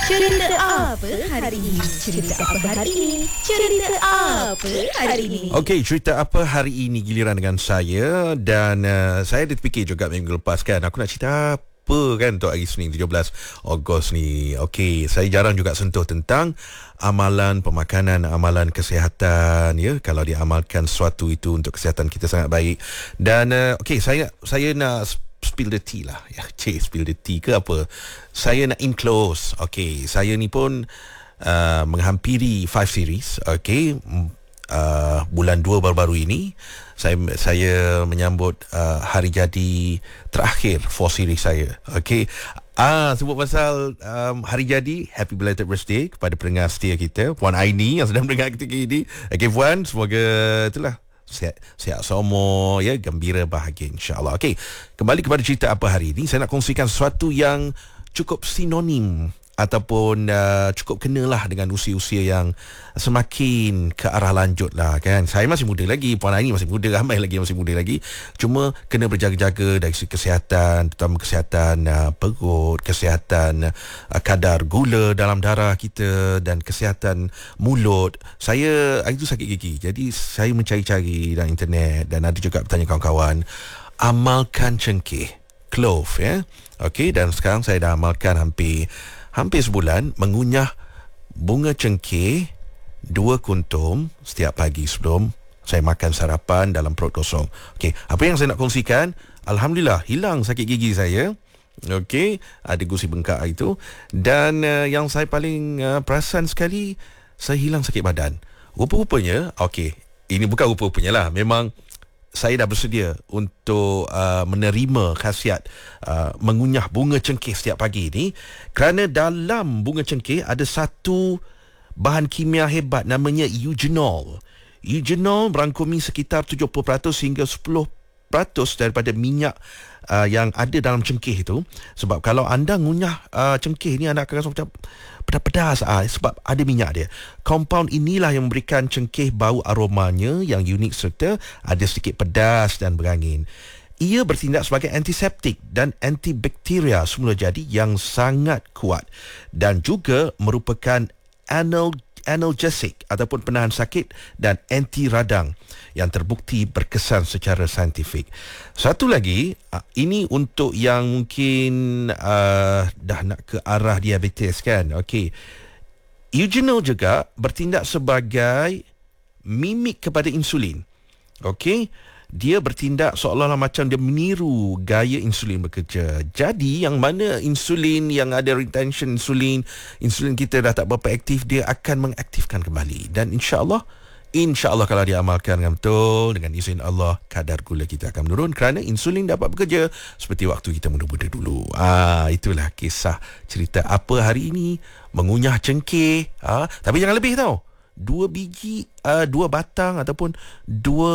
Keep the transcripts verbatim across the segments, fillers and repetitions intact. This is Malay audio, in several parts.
Cerita apa hari ini? Cerita apa hari ini? Cerita apa hari ini? Okey, cerita apa hari ini giliran dengan saya. Dan uh, saya ada terfikir juga minggu lepas kan, aku nak cerita apa kan untuk hari Senin tujuh belas Ogos ni. Okey, saya jarang juga sentuh tentang amalan pemakanan, amalan kesihatan, ya. Kalau diamalkan sesuatu itu untuk kesihatan kita sangat baik. Dan uh, okey, saya saya nak spill the tea lah. Ya, cik, spill the tea ke apa? Saya nak in close. Okey, saya ni pun uh, menghampiri five series. Okey, uh, bulan dua baru-baru ini saya saya menyambut uh, hari jadi terakhir four series saya. Okey. Ah, sebut pasal um, hari jadi, happy belated birthday kepada pendengar setia kita, Puan Aini yang sedang mendengar ketika ini. Okey Puan, semoga itulah sihat, sihat semua, ya, gembira, bahagia insya-Allah. Okey, kembali kepada cerita apa hari ini. Saya nak kongsikan sesuatu yang cukup sinonim ataupun uh, cukup kenalah dengan usia-usia yang semakin ke arah lanjut lah kan. Saya masih muda lagi, Puan Aini masih muda, ramai lagi yang masih muda lagi. Cuma kena berjaga-jaga dari segi kesihatan, terutama kesihatan uh, perut, kesihatan uh, kadar gula dalam darah kita dan kesihatan mulut. Saya hari itu sakit gigi, jadi saya mencari-cari dalam internet dan ada juga bertanya kawan-kawan, amalkan cengkeh, clove, ya. Okey, dan sekarang saya dah amalkan hampir hampir sebulan, mengunyah bunga cengkeh dua kuntum setiap pagi sebelum saya makan sarapan dalam perut kosong. Okey, apa yang saya nak kongsikan, alhamdulillah hilang sakit gigi saya. Okey, ada gusi bengkak itu. Dan uh, yang saya paling uh, perasan sekali, saya hilang sakit badan. Rupa-rupanya, okey, ini bukan rupa-rupanya lah, memang saya dah bersedia untuk uh, menerima khasiat uh, mengunyah bunga cengkeh setiap pagi ni, kerana dalam bunga cengkeh ada satu bahan kimia hebat namanya eugenol. Eugenol merangkumi sekitar tujuh puluh peratus hingga sepuluh peratus daripada minyak uh, yang ada dalam cengkeh itu. Sebab kalau anda ngunyah uh, cengkeh ni, anda akan rasa macam pedas-pedas, ah, sebab ada minyak dia. Compound inilah yang memberikan cengkeh bau aromanya yang unik serta ada sedikit pedas dan berangin. Ia bertindak sebagai antiseptik dan antibakteria semula jadi yang sangat kuat, dan juga merupakan anal analgesic ataupun penahan sakit dan anti radang yang terbukti berkesan secara saintifik. Satu lagi, ini untuk yang mungkin uh, dah nak ke arah diabetes kan. Okey. Eugenol juga bertindak sebagai mimik kepada insulin. Okey. Dia bertindak seolah-olah macam dia meniru gaya insulin bekerja. Jadi yang mana insulin yang ada retention insulin, insulin kita dah tak berapa aktif, dia akan mengaktifkan kembali. Dan insya-Allah, insya-Allah kalau diamalkan dengan betul, dengan izin Allah, kadar gula kita akan menurun kerana insulin dapat bekerja seperti waktu kita muda-muda dulu. Ah, itulah kisah cerita apa hari ini, mengunyah cengkeh. Ah, tapi jangan lebih tau. Dua biji, uh, dua batang ataupun dua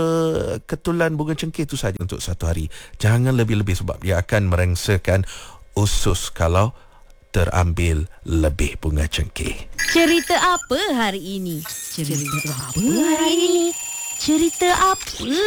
ketulan bunga cengkeh itu saja untuk satu hari. Jangan lebih-lebih sebab dia akan merengsakan usus kalau terambil lebih bunga cengkeh. Cerita apa hari ini? Cerita apa hari ini? Cerita apa